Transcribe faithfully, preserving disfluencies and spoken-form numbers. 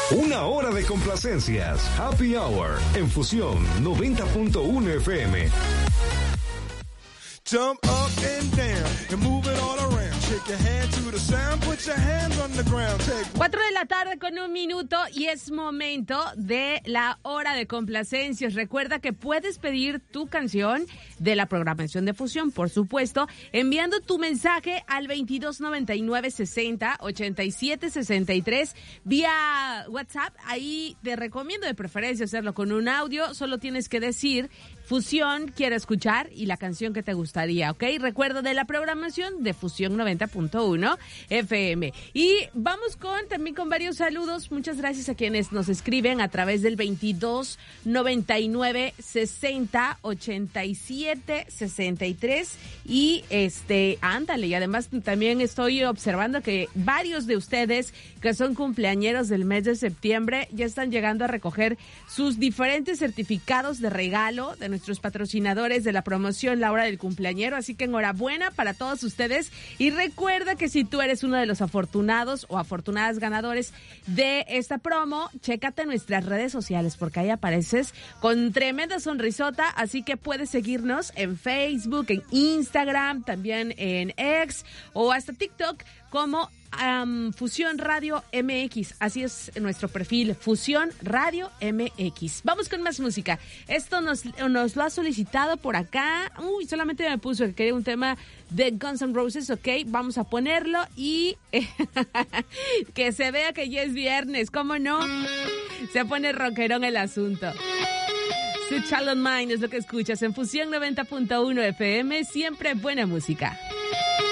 Una hora de complacencias. Happy Hour en Fusión noventa punto uno F M. Jump up and down and move it all around. Shake your hand to the sound, put your hands on the ground. Cuatro de la tarde con un minuto y es momento de la hora de complacencias. Recuerda que puedes pedir tu canción de la programación de Fusión, por supuesto, enviando tu mensaje al veintidós noventa y nueve sesenta ochenta y siete sesenta y tres vía WhatsApp. Ahí te recomiendo de preferencia hacerlo con un audio. Solo tienes que decir Fusión, quiero escuchar y la canción que te gustaría, ¿ok? Recuerdo de la programación de Fusión noventa punto uno F M. Y vamos con también con varios saludos. Muchas gracias a quienes nos escriben a través del veintidós noventa y nueve sesenta ochenta y siete sesenta y tres. Y este, ándale, y además también estoy observando que varios de ustedes que son cumpleañeros del mes de septiembre ya están llegando a recoger sus diferentes certificados de regalo de nuestros patrocinadores de la promoción La Hora del Cumpleañero, así que enhorabuena para todos ustedes y recuerda que si tú eres uno de los afortunados o afortunadas ganadores de esta promo, chécate nuestras redes sociales porque ahí apareces con tremenda sonrisota, así que puedes seguirnos en Facebook, en Instagram, también en X o hasta TikTok como Um, Fusión Radio M X, así es nuestro perfil, Fusión Radio M X. Vamos con más música. Esto nos, nos lo ha solicitado por acá. Uy, solamente me puso que quería un tema de Guns N' Roses, ok, vamos a ponerlo y que se vea que ya es viernes, ¿cómo no? Se pone rockerón el asunto. Sweet Child O' Mine es lo que escuchas en Fusión noventa punto uno F M, siempre buena música.